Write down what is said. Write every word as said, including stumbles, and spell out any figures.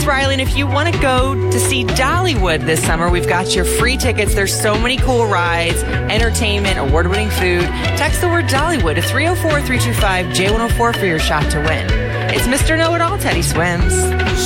Riley, and if you want to go to see Dollywood this summer, we've got your free tickets. There's so many cool rides, entertainment, award-winning food. Text the word Dollywood to three oh four, three two five, J one oh four for your shot to win. It's Mister Know-It-All, Teddy Swims.